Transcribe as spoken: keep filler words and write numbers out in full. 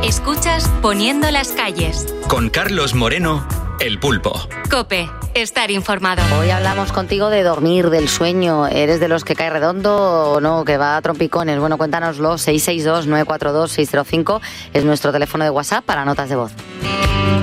Escuchas Poniendo las calles. Con Carlos Moreno, El Pulpo. COPE, estar informado. Hoy hablamos contigo de dormir, del sueño. ¿Eres de los que cae redondo o no, que va a trompicones? Bueno, cuéntanoslo. seis seis dos, nueve cuatro dos, seis cero cinco es nuestro teléfono de WhatsApp para notas de voz.